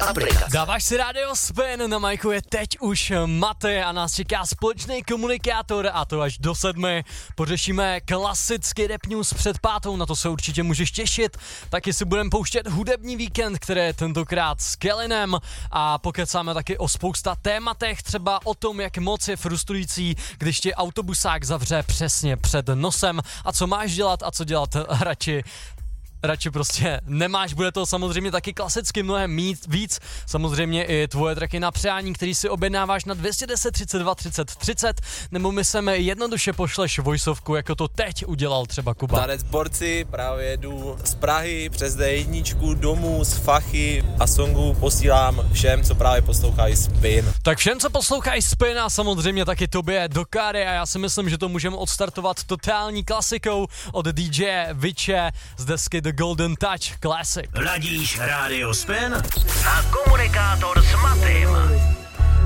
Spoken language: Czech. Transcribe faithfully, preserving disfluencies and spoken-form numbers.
aplikace. Dáváš si Radio Spin, na majku je teď už Maty a nás čeká společný komunikátor a to až do sedmi. Pořešíme klasický rap news před pátou, na to se určitě můžeš těšit. Taky si budeme pouštět hudební víkend, který je tentokrát s Kellynem a pokecáme taky o spousta tématech, třeba o tom, jak moc je frustrující, když ti autobusák zavře přesně před nosem a co máš dělat a co dělat radši. Radši prostě nemáš, bude to samozřejmě taky klasicky mnohem mít víc, samozřejmě i tvoje tracky na přání, který si objednáváš na dvě stě deset třicet dva třicet třicet, nebo my sem jednoduše pošleš voiceovku, jako to teď udělal třeba Kuba. Tanec borci, právě jedu z Prahy přes dé jedna domů z Fachy a songu posílám všem, co právě poslouchají Spin. Tak všem, co poslouchají Spin a samozřejmě taky tobě do káry a já si myslím, že to můžeme odstartovat totální klasikou od dý džeje Viče z desky The Golden Touch Classic. Ladíš Radio Spin a